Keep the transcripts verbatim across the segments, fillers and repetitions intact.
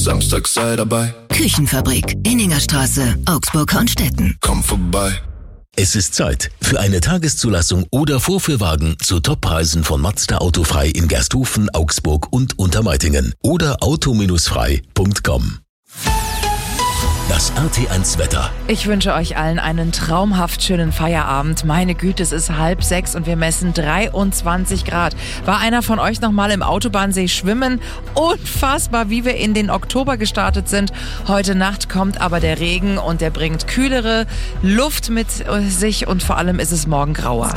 Samstag sei dabei. Küchenfabrik, Inningerstraße, Augsburg-Hornstetten. Komm vorbei. Es ist Zeit für eine Tageszulassung oder Vorführwagen zu Toppreisen von Mazda Autofrei in Gersthofen, Augsburg und Untermeitingen oder auto frei punkt com. Das R T eins Wetter. Ich wünsche euch allen einen traumhaft schönen Feierabend. Meine Güte, es ist halb sechs und wir messen dreiundzwanzig Grad. War einer von euch noch mal im Autobahnsee schwimmen? Unfassbar, wie wir in den Oktober gestartet sind. Heute Nacht kommt aber der Regen und der bringt kühlere Luft mit sich und vor allem ist es morgen grauer.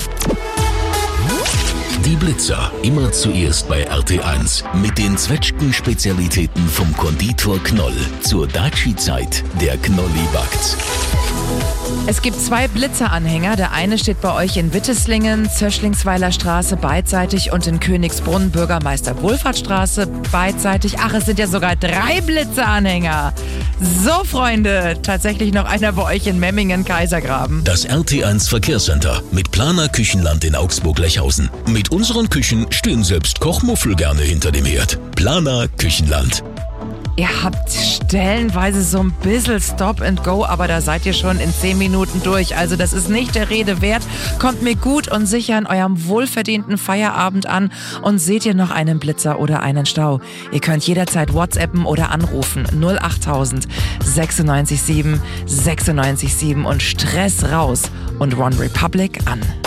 Die Blitzer, immer zuerst bei R T eins. Mit den Zwetschgen-Spezialitäten vom Konditor Knoll. Zur Daci-Zeit, der Knolli backt. Es gibt zwei Blitzeranhänger. Der eine steht bei euch in Witteslingen, Zöschlingsweiler Straße beidseitig und in Königsbrunn, Bürgermeister Wohlfahrtsstraße beidseitig. Ach, es sind ja sogar drei Blitzeranhänger. So, Freunde, tatsächlich noch einer bei euch in Memmingen, Kaisergraben. Das R T eins Verkehrscenter mit Planer Küchenland in Augsburg-Lechhausen. Mit unseren Küchen stehen selbst Kochmuffel gerne hinter dem Herd. Planer Küchenland. Ihr habt stellenweise so ein bisschen Stop and Go, aber da seid ihr schon in zehn Minuten durch. Also das ist nicht der Rede wert. Kommt mir gut und sicher an eurem wohlverdienten Feierabend an und seht ihr noch einen Blitzer oder einen Stau. Ihr könnt jederzeit WhatsAppen oder anrufen null achttausend sechsundneunzig sieben sechsundneunzig sieben und Stress raus und One Republic an.